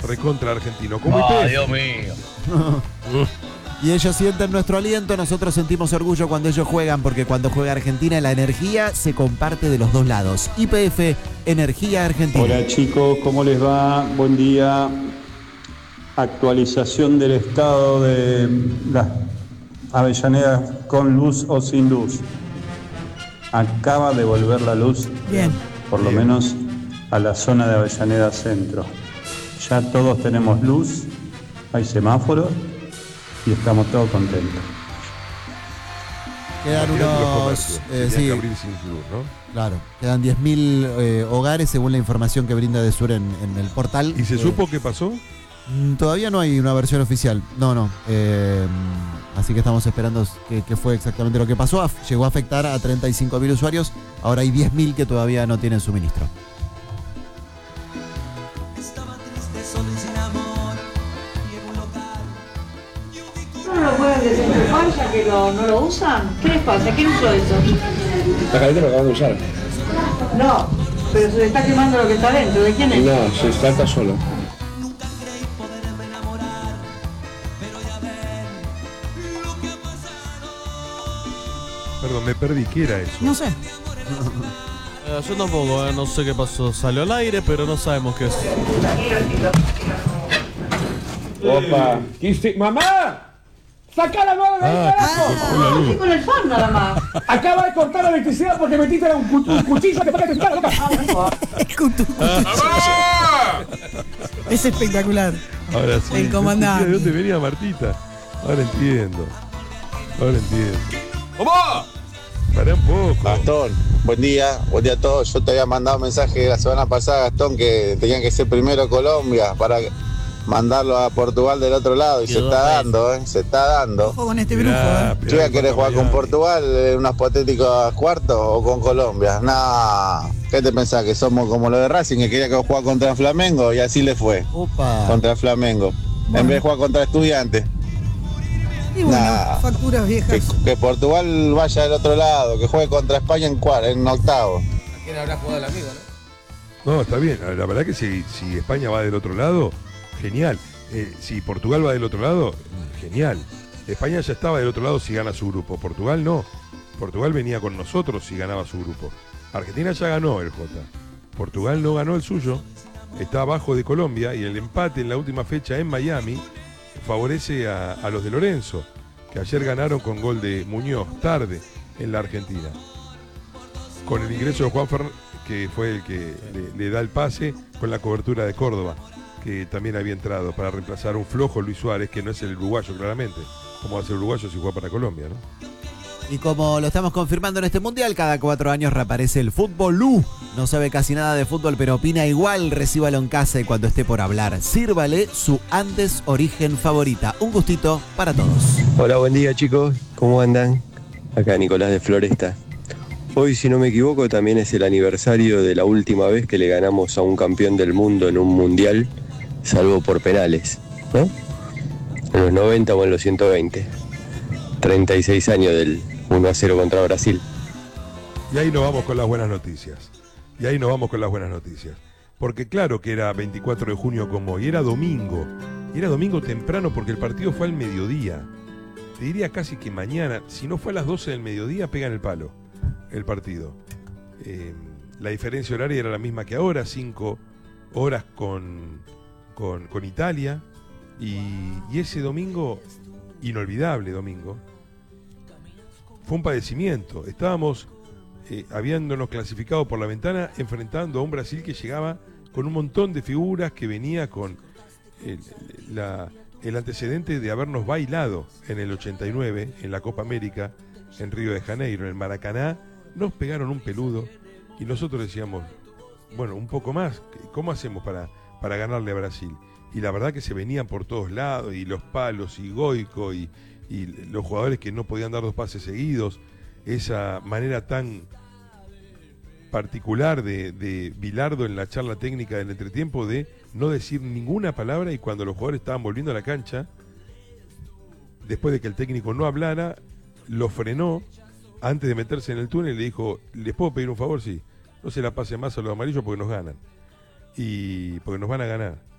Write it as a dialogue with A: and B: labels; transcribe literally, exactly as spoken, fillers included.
A: recontra argentino. Como
B: ¡Ah,
A: Y P F.
B: Dios mío!
C: Y ellos sienten nuestro aliento, nosotros sentimos orgullo cuando ellos juegan, porque cuando juega Argentina la energía se comparte de los dos lados. Y P F, Energía Argentina.
D: Hola chicos, ¿cómo les va? Buen día. Actualización del estado de las Avellanedas con luz o sin luz. Acaba de volver la luz.
E: Bien.
D: Por lo
A: Bien.
D: menos a la zona de Avellaneda Centro. Ya todos tenemos luz, hay semáforos y estamos todos contentos.
C: Quedan
A: Imagínate los
C: unos...
A: comercios,
C: eh,
A: tenían
C: sí,
A: que abrir sin luz, ¿no?
C: claro. Quedan diez mil eh, hogares según la información que brinda Desur en, en el portal.
A: ¿Y se
C: Eh,
A: supo qué pasó?
C: mm, Todavía no hay una versión oficial. No, no. Eh, así que estamos esperando qué qué fue exactamente lo que pasó. Af- Llegó a afectar a treinta y cinco mil usuarios. Ahora hay diez mil que todavía no tienen suministro.
F: ¿No lo pueden desenchufar ya que lo- no lo usan? ¿Qué les pasa? ¿Quién usó eso?
G: La cadena lo acaban de usar.
F: No, pero se le está quemando lo que está dentro. ¿De quién es?
G: No, se salta solo.
A: Perdón, me perdí. ¿Qué era eso?
E: No sé.
H: Eh, yo tampoco, eh, no sé qué pasó. Salió al aire, pero no sabemos qué es.
G: Opa. ¿Qué ¡Mamá! ¡Sacá la mano de ahí,
A: Ah,
G: carajo!
A: se cortó la
F: Ah,
A: luz.
F: estoy con el fan nada más.
G: Acaba de cortar la electricidad porque metiste un, cu- un cuchillo que toca tu cara, loca.
F: Ah, no importa.
E: Cutu, cutu. Es espectacular.
A: Ahora sí.
E: El
A: no
E: comandante.
A: entendía ¿De dónde venía Martita? Ahora entiendo. Ahora entiendo.
B: ¡Vamos!
A: Pará un poco.
I: Gastón, buen día, buen día a todos. Yo te había mandado un mensaje la semana pasada, Gastón, que tenían que ser primero Colombia para mandarlo a Portugal del otro lado y se
H: Quedó
I: está
H: ahí.
I: dando, ¿eh? Se está dando.
E: Ojo con este brujo,
A: Mirá,
E: ¿eh?
A: pero
I: ¿Tú ya
A: ahí
I: querés jugar con
A: Miami.
I: Portugal en unos hipotéticos cuartos o con Colombia? Nah, ¿qué te pensás? ¿Que somos como lo de Racing, que quería que jugar contra el Flamengo? Y así le fue,
C: Opa.
I: contra el Flamengo.
E: Bueno.
I: En vez de jugar contra Estudiantes.
E: Y bueno,
I: Nah.
E: facturas
I: Que,
E: viejas.
I: que Portugal vaya del otro lado, que juegue contra España en cuar, en octavo.
B: ¿Quién habrá jugado el amigo, no?
A: No, está bien. La verdad que si, si España va del otro lado, genial. Eh, si Portugal va del otro lado, genial. España ya estaba del otro lado si gana su grupo. Portugal no. Portugal venía con nosotros si ganaba su grupo. Argentina ya ganó el J. Portugal no ganó el suyo. Está abajo de Colombia y el empate en la última fecha en Miami favorece a, a los de Lorenzo, que ayer ganaron con gol de Muñoz, tarde, en la Argentina. Con el ingreso de Juan Fernández, que fue el que le, le da el pase, con la cobertura de Córdoba, que también había entrado para reemplazar a un flojo Luis Suárez, que no es el uruguayo claramente. ¿Cómo va a ser uruguayo si juega para Colombia, no?
C: Y como lo estamos confirmando en este mundial, cada cuatro años reaparece el Fútbol Lu. No sabe casi nada de fútbol, pero opina igual. Recíbalo en casa y cuando esté por hablar, sírvale su Andes Origen favorita. Un gustito para todos.
J: Hola, buen día chicos, ¿cómo andan? Acá Nicolás de Floresta. Hoy, si no me equivoco, también es el aniversario de la última vez que le ganamos a un campeón del mundo en un mundial, salvo por penales, ¿no? En los noventa o en los ciento veinte. treinta y seis años del uno a cero contra Brasil.
A: Y ahí nos vamos con las buenas noticias. Y ahí nos vamos con las buenas noticias. Porque claro que era veinticuatro de junio como hoy, era domingo. Y era domingo temprano porque el partido fue al mediodía. Te diría casi que mañana, si no fue a las doce del mediodía, pegan el palo el partido. Eh, la diferencia horaria era la misma que ahora, cinco horas con, con, con Italia. Y, y ese domingo, inolvidable domingo, fue un padecimiento. Estábamos, eh, habiéndonos clasificado por la ventana, enfrentando a un Brasil que llegaba con un montón de figuras, que venía con el, la, el antecedente de habernos bailado en el ochenta y nueve, en la Copa América, en Río de Janeiro, en el Maracaná. Nos pegaron un peludo y nosotros decíamos, bueno, un poco más, ¿cómo hacemos para, para ganarle a Brasil? Y la verdad que se venían por todos lados, y los palos, y Goico, y, y los jugadores que no podían dar dos pases seguidos, esa manera tan particular de, de Bilardo en la charla técnica del entretiempo de no decir ninguna palabra, y cuando los jugadores estaban volviendo a la cancha, después de que el técnico no hablara, lo frenó antes de meterse en el túnel y le dijo, ¿les puedo pedir un favor? Sí, no se la pase más a los amarillos porque nos ganan, y porque nos van a ganar.